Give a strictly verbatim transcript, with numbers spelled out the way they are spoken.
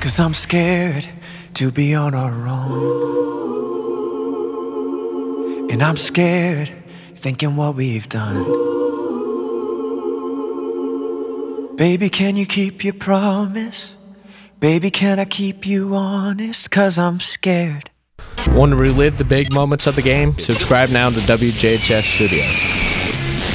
'Cause I'm scared to be on our own. And I'm scared thinking what we've done. Baby, can you keep your promise? Baby, can I keep you honest? 'Cause I'm scared. Want to relive the big moments of the game? Subscribe now to W J H S Studios.